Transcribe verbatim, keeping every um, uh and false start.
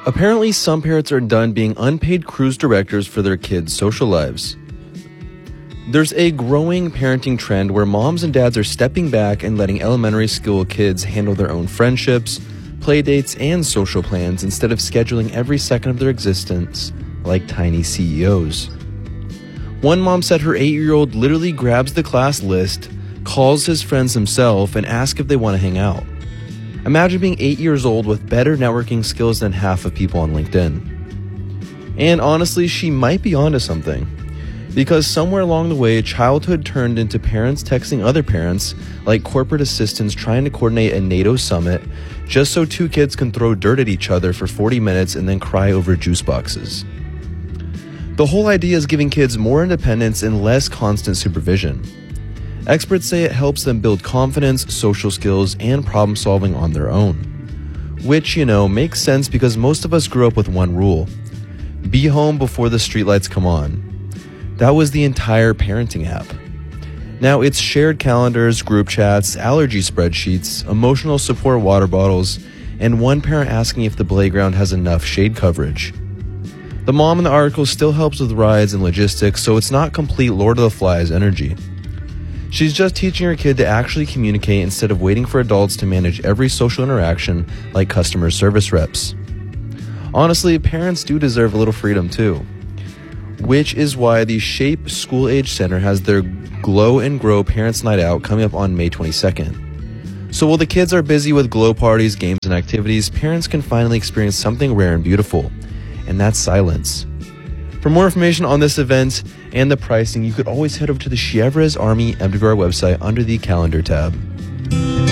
Apparently, some parents are done being unpaid cruise directors for their kids' social lives. There's a growing parenting trend where moms and dads are stepping back and letting elementary school kids handle their own friendships, play dates, and social plans instead of scheduling every second of their existence like tiny C E Os. One mom said her eight-year-old literally grabs the class list, calls his friends himself, and asks if they want to hang out. Imagine being eight years old with better networking skills than half of people on LinkedIn. And honestly, she might be onto something. Because somewhere along the way, childhood turned into parents texting other parents, like corporate assistants trying to coordinate a NATO summit, just so two kids can throw dirt at each other for forty minutes and then cry over juice boxes. The whole idea is giving kids more independence and less constant supervision. Experts say it helps them build confidence, social skills, and problem solving on their own. Which, you know, makes sense because most of us grew up with one rule: be home before the streetlights come on. That was the entire parenting app. Now it's shared calendars, group chats, allergy spreadsheets, emotional support water bottles, and one parent asking if the playground has enough shade coverage. The mom in the article still helps with rides and logistics, so it's not complete Lord of the Flies energy. She's just teaching her kid to actually communicate instead of waiting for adults to manage every social interaction like customer service reps. Honestly, parents do deserve a little freedom too. Which is why the Shape School Age Center has their Glow and Grow Parents Night Out coming up on May twenty-second. So while the kids are busy with glow parties, games, and activities, parents can finally experience something rare and beautiful, and that's silence. For more information on this event and the pricing, you could always head over to the Chevres Army M W R website under the calendar tab.